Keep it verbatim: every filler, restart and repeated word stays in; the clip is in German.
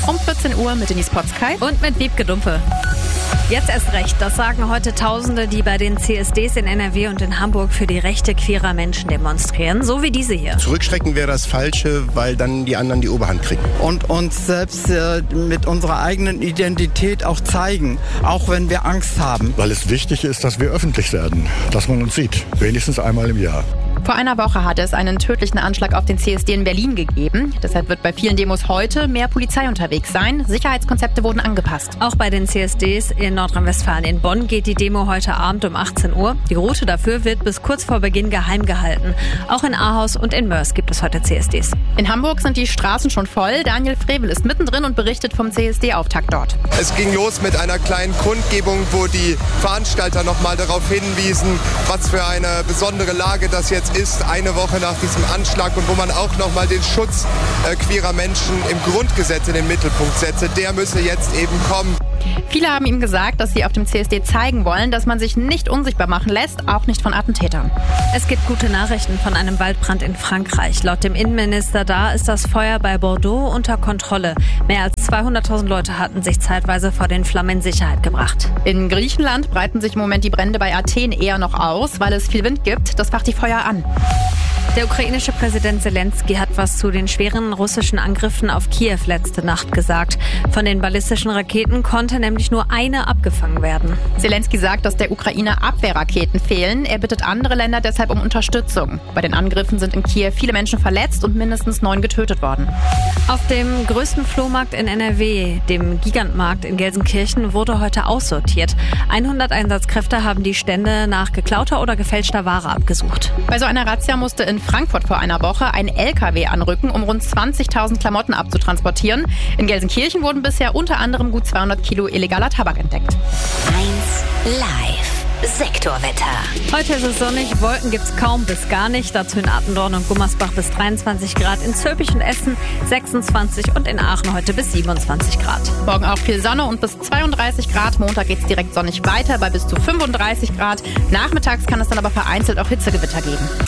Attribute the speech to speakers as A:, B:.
A: Um vierzehn Uhr mit Denise Potzkei
B: und mit Wiebke Dumpe. Jetzt erst recht, das sagen heute Tausende, die bei den C S Ds in N R W und in Hamburg für die Rechte queerer Menschen demonstrieren, so wie diese hier.
C: Zurückschrecken wäre das Falsche, weil dann die anderen die Oberhand kriegen.
D: Und uns selbst äh, mit unserer eigenen Identität auch zeigen, auch wenn wir Angst haben.
E: Weil es wichtig ist, dass wir öffentlich werden, dass man uns sieht, wenigstens einmal im Jahr.
A: Vor einer Woche hatte es einen tödlichen Anschlag auf den C S D in Berlin gegeben. Deshalb wird bei vielen Demos heute mehr Polizei unterwegs sein. Sicherheitskonzepte wurden angepasst.
B: Auch bei den C S Ds in Nordrhein-Westfalen. In Bonn geht die Demo heute Abend um achtzehn Uhr. Die Route dafür wird bis kurz vor Beginn geheim gehalten. Auch in Ahaus und in Mörs gibt es heute C S Ds.
A: In Hamburg sind die Straßen schon voll. Daniel Frevel ist mittendrin und berichtet vom C S D-Auftakt dort.
F: Es ging los mit einer kleinen Kundgebung, wo die Veranstalter nochmal darauf hinwiesen, was für eine besondere Lage das jetzt ist, eine Woche nach diesem Anschlag, und wo man auch nochmal den Schutz äh, queerer Menschen im Grundgesetz in den Mittelpunkt setze. Der müsse jetzt eben kommen.
A: Viele haben ihm gesagt, dass sie auf dem C S D zeigen wollen, dass man sich nicht unsichtbar machen lässt, auch nicht von Attentätern.
B: Es gibt gute Nachrichten von einem Waldbrand in Frankreich. Laut dem Innenminister da ist das Feuer bei Bordeaux unter Kontrolle. Mehr als zweihunderttausend Leute hatten sich zeitweise vor den Flammen in Sicherheit gebracht.
A: In Griechenland breiten sich im Moment die Brände bei Athen eher noch aus, weil es viel Wind gibt. Das facht die Feuer an.
B: Der ukrainische Präsident Zelensky hat was zu den schweren russischen Angriffen auf Kiew letzte Nacht gesagt. Von den ballistischen Raketen konnte nämlich nur eine abgefangen werden.
A: Zelensky sagt, dass der Ukraine Abwehrraketen fehlen. Er bittet andere Länder deshalb um Unterstützung. Bei den Angriffen sind in Kiew viele Menschen verletzt und mindestens neun getötet worden.
B: Auf dem größten Flohmarkt in N R W, dem Gigantmarkt in Gelsenkirchen, wurde heute aussortiert. hundert Einsatzkräfte haben die Stände nach geklauter oder gefälschter Ware abgesucht.
A: Bei so einer Razzia musste in Frankfurt vor einer Woche ein L K W anrücken, um rund zwanzigtausend Klamotten abzutransportieren. In Gelsenkirchen wurden bisher unter anderem gut zweihundert Kilo illegaler Tabak entdeckt.
G: eins Live. Sektorwetter.
B: Heute ist es sonnig, Wolken gibt's kaum bis gar nicht. Dazu in Attendorn und Gummersbach bis dreiundzwanzig Grad, in Zülpich und Essen sechsundzwanzig und in Aachen heute bis siebenundzwanzig Grad.
A: Morgen auch viel Sonne und bis zweiunddreißig Grad. Montag geht's direkt sonnig weiter bei bis zu fünfunddreißig Grad. Nachmittags kann es dann aber vereinzelt auch Hitzegewitter geben.